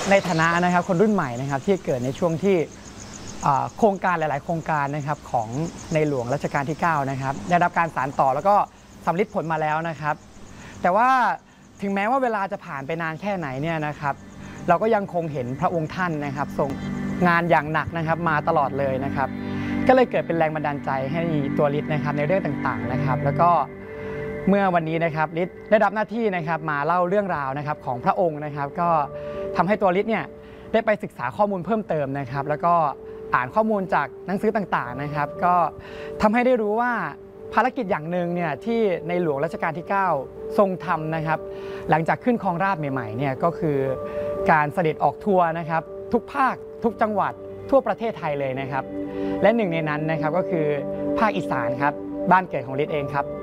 ในฐานะนะครับคนรุ่นใหม่นะครับที่เกิดในช่วงที่โครงการหลายๆโครงการนะครับของในหลวงรัชกาลที่9นะครับได้รับการสานต่อแล้วก็สำลิดผลมาแล้วนะครับแต่ว่าถึงแม้ว่าเวลาจะผ่านไปนานแค่ไหนเนี่ยนะครับเราก็ยังคงเห็นพระองค์ท่านนะครับทรงงานอย่างหนักนะครับมาตลอดเลยนะครับก็เลยเกิดเป็นแรงบันดาลใจให้ตัวฤทธิ์นะครับในเรื่องต่างๆนะครับแล้วก็เมื่อวันนี้นะครับฤทธิ์ได้รับหน้าที่นะครับมาเล่าเรื่องราวนะครับของพระองค์นะครับก็ทำให้ตัวฤทธิ์เนี่ยได้ไปศึกษาข้อมูลเพิ่มเติมนะครับแล้วก็อ่านข้อมูลจากหนังสือต่างๆนะครับก็ทำให้ได้รู้ว่าภารกิจอย่างหนึ่งเนี่ยที่ในหลวงรัชกาลที่9ทรงทำนะครับหลังจากขึ้นครองราชย์ใหม่ๆเนี่ยก็คือการเสด็จออกทัวร์นะครับทุกภาคทุกจังหวัดทั่วประเทศไทยเลยนะครับและหนึ่งในนั้นนะครับก็คือภาคอีสานครับบ้านเกิดของฤทธิ์เองครับ